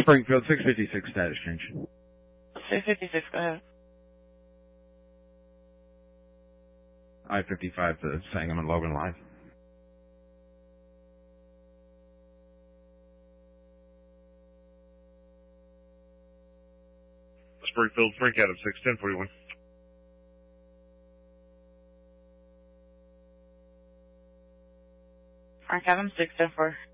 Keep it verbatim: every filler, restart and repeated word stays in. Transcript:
Springfield, six fifty-six status change. six fifty-six, go ahead. I fifty-five to Sangamon Logan Live. Springfield, Frank Adams, six ten forty-one. Frank Adams, six ten four.